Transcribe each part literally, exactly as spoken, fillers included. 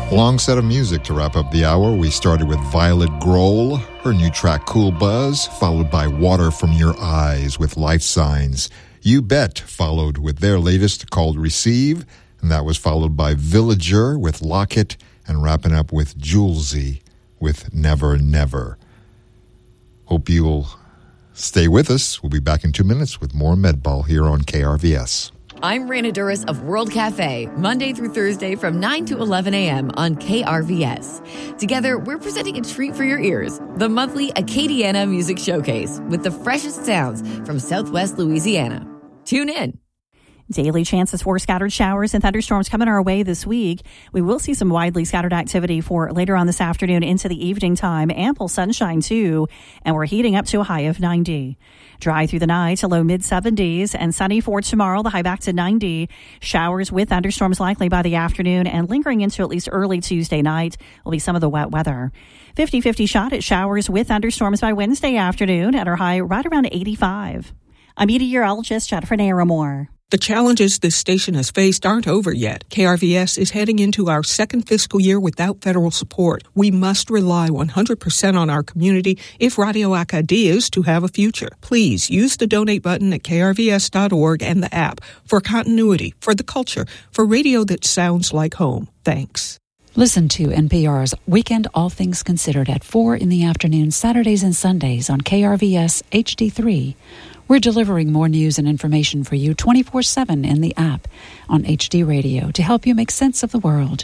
Long set of music to wrap up the hour. We started with Violet Grohl, her new track Cool Buzz, followed by Water From Your Eyes with Life Signs. You Bet followed with their latest called Receive, and that was followed by Villager with Locket, and wrapping up with Julesy with Never Never. Hope you'll stay with us. We'll be back in two minutes with more MedBall here on K R V S. I'm Raina Duras of World Cafe, Monday through Thursday from nine to eleven a.m. on K R V S. Together, we're presenting a treat for your ears, the monthly Acadiana Music Showcase with the freshest sounds from Southwest Louisiana. Tune in. Daily chances for scattered showers and thunderstorms coming our way this week. We will see some widely scattered activity for later on this afternoon into the evening time. Ample sunshine, too, and we're heating up to a high of ninety. Dry through the night to low mid-seventies, and sunny for tomorrow, the high back to ninety. Showers with thunderstorms likely by the afternoon, and lingering into at least early Tuesday night will be some of the wet weather. fifty-fifty shot at showers with thunderstorms by Wednesday afternoon, at our high right around eighty-five. I'm meteorologist Jennifer Naramore. The challenges this station has faced aren't over yet. K R V S is heading into our second fiscal year without federal support. We must rely one hundred percent on our community if Radio Acadie is to have a future. Please use the donate button at K R V S dot org and the app for continuity, for the culture, for radio that sounds like home. Thanks. Listen to N P R's Weekend All Things Considered at four in the afternoon, Saturdays and Sundays on K R V S H D three. We're delivering more news and information for you twenty-four seven in the app on H D Radio to help you make sense of the world.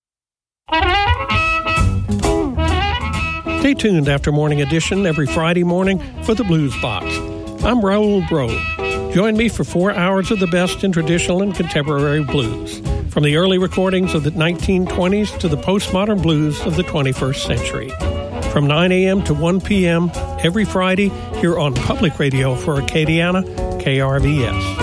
Stay tuned after Morning Edition every Friday morning for the Blues Box. I'm Raul Bro. Join me for four hours of the best in traditional and contemporary blues, from the early recordings of the nineteen twenties to the postmodern blues of the twenty-first century. From nine a.m. to one p.m. every Friday here on Public Radio for Acadiana, K R V S.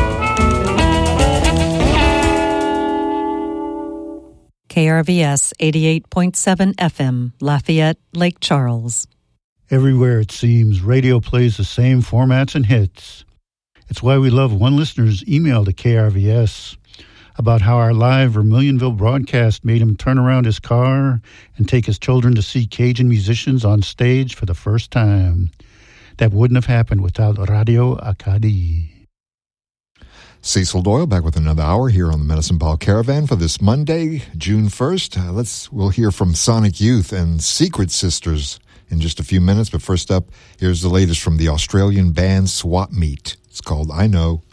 K R V S eighty-eight point seven F M, Lafayette, Lake Charles. Everywhere it seems, radio plays the same formats and hits. It's why we love one listener's email to K R V S about how our live Vermilionville broadcast made him turn around his car and take his children to see Cajun musicians on stage for the first time. That wouldn't have happened without Radio Acadie. Cecil Doyle back with another hour here on the Medicine Ball Caravan for this Monday, June first. Uh, let's we'll hear from Sonic Youth and Secret Sisters in just a few minutes. But first up, here's the latest from the Australian band Swap Meet. It's called I Know.